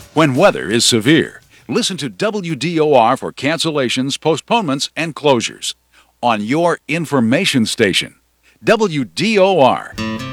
When weather is severe, listen to WDOR for cancellations, postponements, and closures on your information station. WDOR.